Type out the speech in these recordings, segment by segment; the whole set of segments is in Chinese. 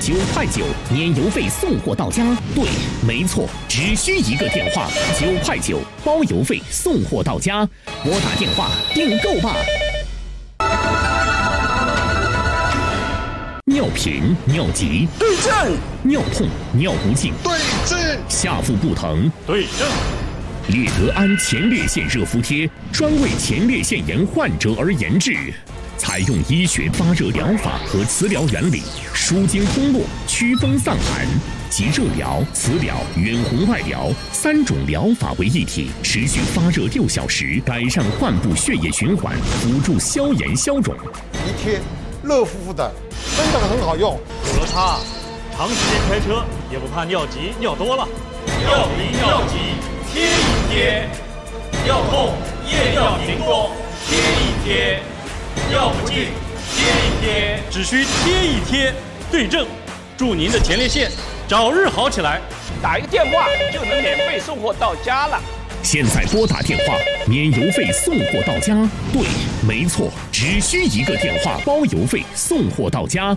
9.9块年邮费送货到家。对，没错，只需一个电话，9.9块包邮费送货到家。拨打电话订购吧。尿频、尿急对症， 尿痛、尿不尽对症， 下腹不疼对症。 列德安前列腺热敷贴专为前列腺炎患者而研制，采用医学发热疗法和磁疗原理，舒筋通络、祛风散寒，集热疗、磁疗、远红外疗3种疗法为一体，持续发热6小时，改善患部血液循环，辅助消炎消肿。 一贴热乎乎的，真的很好用。 有了它，长时间开车也不怕尿急尿多了。尿频尿急贴一贴，尿痛夜尿频多贴一贴，尿不尽贴一贴，只需贴一贴，对症，祝您的前列腺早日好起来。 打一个电话就能免费送货到家了。 现在拨打电话，免邮费送货到家。对，没错，只需一个电话，包邮费送货到家。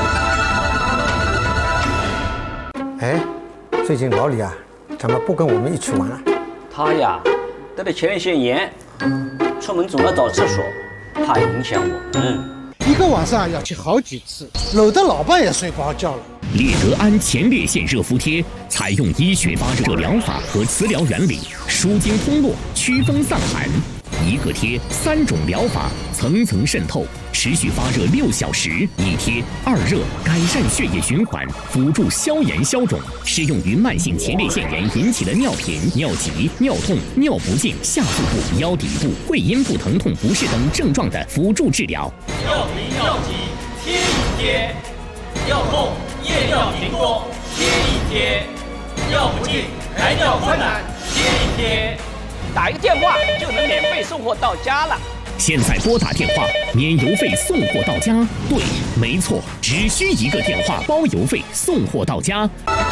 哎，最近老李啊，怎么不跟我们一起玩啊？ 他呀，得了前列腺炎，出门总要找厕所，怕影响我。 一个晚上要去好几次，搂得老伴也睡不着觉了。 列德安前列腺热敷贴采用医学发热疗法和磁疗原理，舒筋通络、祛风散寒。一个贴3种疗法层层渗透，持续发热6小时。一贴2热，改善血液循环，辅助消炎消肿，适用于慢性前列腺炎引起的尿频、尿急、尿痛、尿不尽、下腹部、腰底部、会阴部疼痛不适等症状的辅助治疗。 尿频尿急贴一贴，尿痛夜尿频多贴一贴，尿不尽排尿困难贴一贴。 打一个电话就能免费送货到家了。 现在拨打电话，免邮费送货到家。对，没错，只需一个电话，包邮费送货到家。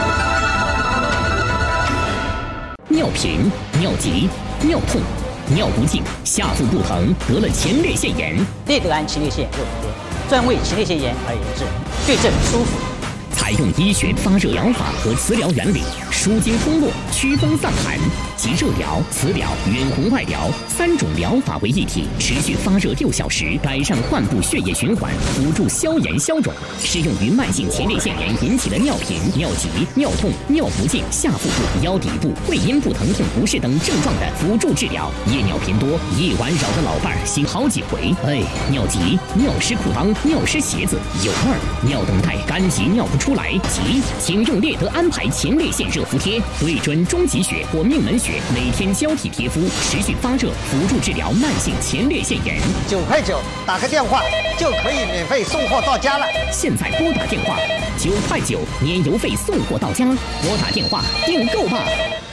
尿频、尿急、尿痛、尿不尽、下腹不疼，得了前列腺炎。 列德安前列腺热敷贴，专为前列腺炎而研制，对症舒服。 采用医学发热疗法和磁疗原理，舒筋通络、祛风散寒，集热疗、磁疗、远红外疗3种疗法为一体，持续发热6小时，改善患部血液循环，辅助消炎消肿，适用于慢性前列腺炎引起的尿频、尿急、尿痛、尿不尽、下腹部、腰底部、会阴部疼痛不适等症状的辅助治疗。夜尿频多，夜晚扰得老伴儿醒好几回。哎，尿急、尿湿裤裆、尿湿鞋子有味儿，尿等待干急尿不出来急，请用列德安排前列腺热敷贴，对准中极穴或命门穴，每天交替贴敷，持续发热，辅助治疗慢性前列腺炎。 9.9，打个电话就可以免费送货到家了。 现在拨打电话，9.9年邮费送货到家，拨打电话订购吧。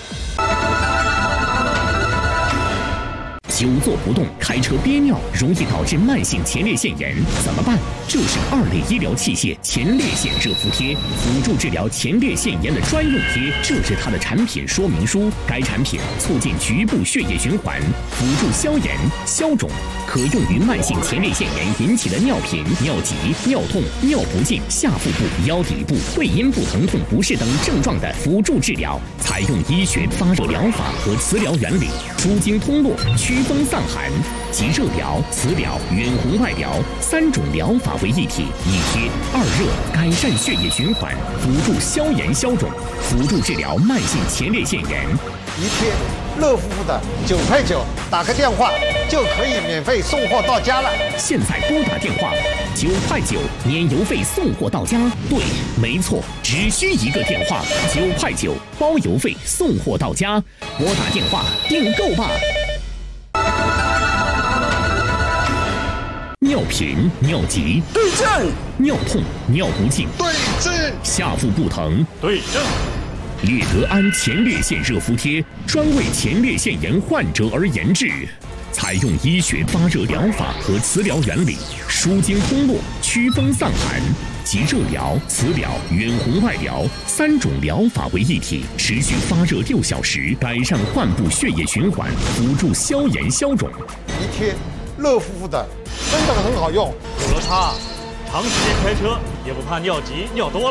久坐不动，开车憋尿，容易导致慢性前列腺炎，怎么办？就是2类医疗器械前列腺热敷贴，辅助治疗前列腺炎的专用贴，这是它的产品说明书。该产品促进局部血液循环，辅助消炎消肿，可用于慢性前列腺炎引起的尿频、尿急、尿痛、尿不尽、下腹部、腰底部、会阴部疼痛不适等症状的辅助治疗。采用医学发热疗法和磁疗原理，舒筋通络、祛风散寒，集热疗、磁疗、远红外疗3种疗法为一体。一贴2热，改善血液循环，辅助消炎消肿，辅助治疗慢性前列腺炎。 一贴热乎乎的，9.9，打个电话就可以免费送货到家了。 现在拨打电话，9.9年邮费送货到家。对，没错，只需一个电话，9.9包邮费送货到家。拨打电话订购吧。尿频、尿急对症， 尿痛、尿不尽对症， 下腹不疼对症。 列德安前列腺热敷贴专为前列腺炎患者而研制，采用医学发热疗法和磁疗原理，舒筋通络、祛风散寒，集热疗、磁疗、远红外疗3种疗法为一体，持续发热6小时，改善患部血液循环，辅助消炎消肿。 一贴热乎乎的，真的很好用。 有了它，长时间开车也不怕尿急尿多了。